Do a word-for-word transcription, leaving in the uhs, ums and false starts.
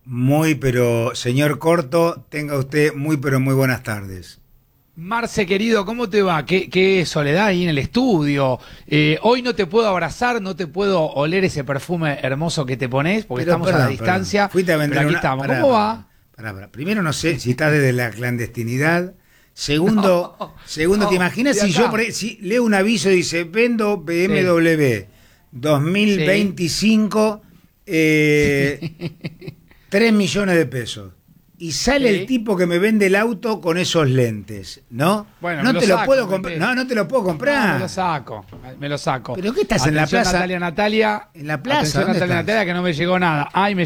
Muy, pero, señor Corto, tenga usted muy, pero muy buenas tardes. Marce, querido, ¿cómo te va? ¿Qué, qué soledad ahí en el estudio? Eh, hoy no te puedo abrazar, no te puedo oler ese perfume hermoso que te pones, porque Pero, estamos perdón, a la distancia. perdón. Fuiste a vender pero aquí una- estamos. pará, ¿Cómo pará, va? pará, pará. Primero, no sé si estás desde la clandestinidad. Segundo, No, segundo no, ¿te imaginas de si yo acá. por ahí- si leo un aviso y dice vendo B M W dos mil veinticinco eh, tres millones de pesos? Y sale Sí. el tipo que me vende el auto con esos lentes, ¿no? Bueno, no me lo te lo saco, puedo me comprar. interesa. No, no te lo puedo No, comprar. me lo saco, me lo saco. ¿Pero qué estás en la Atención, plaza? Natalia, Natalia. ¿En la plaza? Atención, ¿Dónde Natalia, estás? Natalia, que no me llegó nada. Ay, me